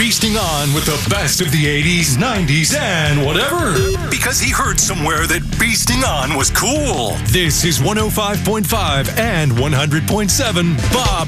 feasting on with the best of the 80s, 90s, and whatever. Because he heard somewhere that feasting on was cool. This is 105.5 and 100.7 Bob